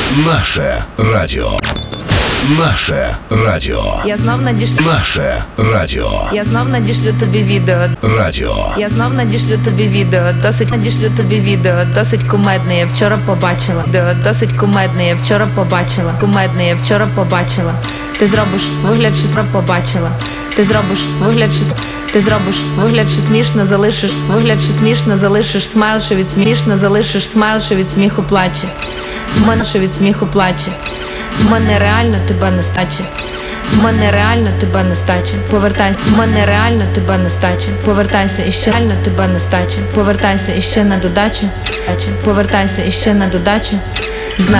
Наше радіо. Наше радіо. Я знов надішлю. Наше радіо. Я знов надішлю тобі відео. Радіо. Я знов надішлю тобі відео. Досить надішлю тобі відео. Досить кумедне, я вчора побачила. Досить кумедне, я вчора побачила. Кумедне, я вчора побачила. Ти зробиш вигляд, що зроб побачила. Ти зробиш вигляд, що ти зробиш вигляд, що смішно залишиш. Вигляд, що смішно залишиш. Смайл, що від смішно залишиш. Смайл, що від сміху плаче. В мене що від сміху плаче. В мене реально тебе не стаче. В мене реально тебе не стаче. Повертайся. В мене реально тебе не стаче. Повертайся іще реально тебе не стаче. Повертайся іще на додачу. Повертайся іще на додачу. Знаю.